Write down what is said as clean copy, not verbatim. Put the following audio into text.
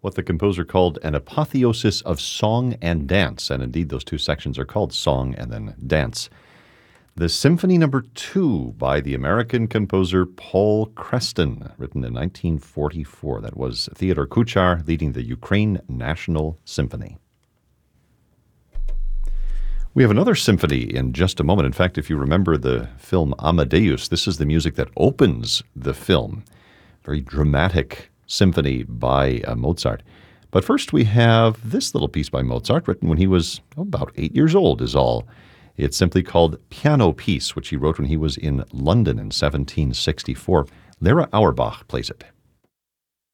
what the composer called an apotheosis of song and dance. And indeed, those two sections are called song and then dance. The Symphony No. 2 by the American composer Paul Creston, written in 1944. That was Theodor Kuchar leading the Ukraine National Symphony. We have another symphony in just a moment. In fact, if you remember the film Amadeus, this is the music that opens the film. Very dramatic symphony by Mozart. But first we have this little piece by Mozart, written when he was about 8 years old is all. It's simply called Piano Piece, which he wrote when he was in London in 1764. Lara Auerbach plays it.